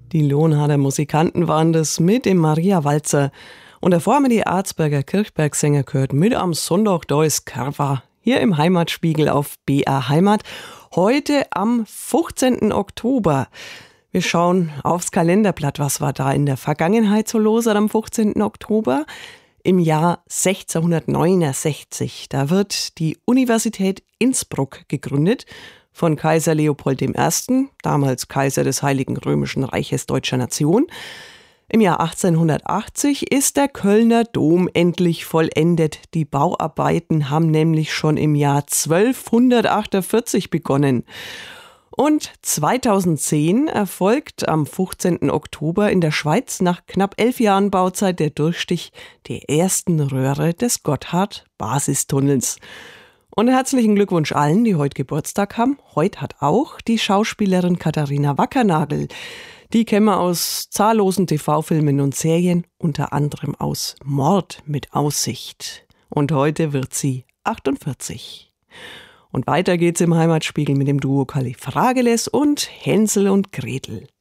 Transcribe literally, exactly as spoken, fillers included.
Die Lohnharder Musikanten waren das mit dem Maria-Walzer. Und davor haben wir die Arzberger Kirchbergsänger gehört mit Am Sonntag da ist Karwa. Hier im Heimatspiegel auf B R Heimat. Heute am fünfzehnten Oktober. Wir schauen aufs Kalenderblatt. Was war da in der Vergangenheit so los am fünfzehnten Oktober? Im Jahr sechzehnhundertneunundsechzig. Da wird die Universität Innsbruck gegründet von Kaiser Leopold der Erste., damals Kaiser des Heiligen Römischen Reiches Deutscher Nation. Im Jahr achtzehnhundertachtzig ist der Kölner Dom endlich vollendet. Die Bauarbeiten haben nämlich schon im Jahr zwölfhundertachtundvierzig begonnen. Und zweitausendzehn erfolgt am fünfzehnten Oktober in der Schweiz nach knapp elf Jahren Bauzeit der Durchstich der ersten Röhre des Gotthard-Basistunnels. Und herzlichen Glückwunsch allen, die heute Geburtstag haben. Heute hat auch die Schauspielerin Katharina Wackernagel. Die kennen wir aus zahllosen T V-Filmen und Serien, unter anderem aus Mord mit Aussicht. Und heute wird sie achtundvierzig. Und weiter geht's im Heimatspiegel mit dem Duo Califrageles und Hänsel und Gretel.